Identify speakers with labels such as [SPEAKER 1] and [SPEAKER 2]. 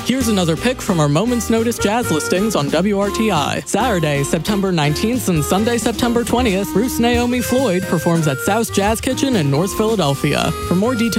[SPEAKER 1] Here's another pick from our Moment's Notice jazz listings on WRTI. Saturday, September 19th and Sunday, September 20th, Bruce Naomi Floyd performs at South Jazz Kitchen in North Philadelphia. For more details